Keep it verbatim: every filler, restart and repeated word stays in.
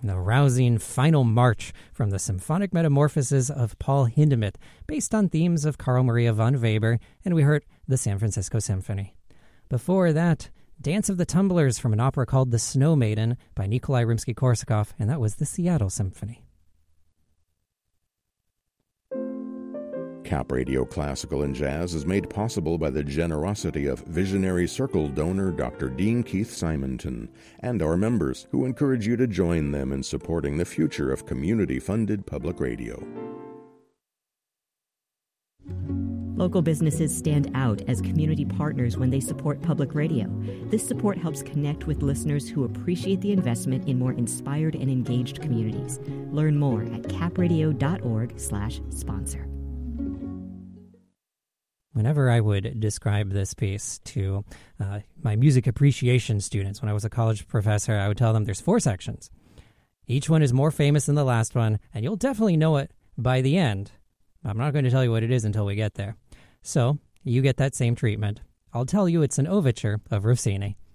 The rousing final march from the symphonic metamorphoses of Paul Hindemith, based on themes of Carl Maria von Weber, and we heard the San Francisco Symphony. Before that, Dance of the Tumblers from an opera called The Snow Maiden by Nikolai Rimsky-Korsakov, and that was the Seattle Symphony. Cap Radio Classical and Jazz is made possible by the generosity of Visionary Circle donor Doctor Dean Keith Simonton and our members, who encourage you to join them in supporting the future of community-funded public radio. Local businesses stand out as community partners when they support public radio. This support helps connect with listeners who appreciate the investment in more inspired and engaged communities. Learn more at capradio.org slash sponsor. Whenever I would describe this piece to uh, my music appreciation students when I was a college professor, I would tell them there's four sections. Each one is more famous than the last one, and you'll definitely know it by the end. I'm not going to tell you what it is until we get there. So, you get that same treatment. I'll tell you it's an overture of Rossini.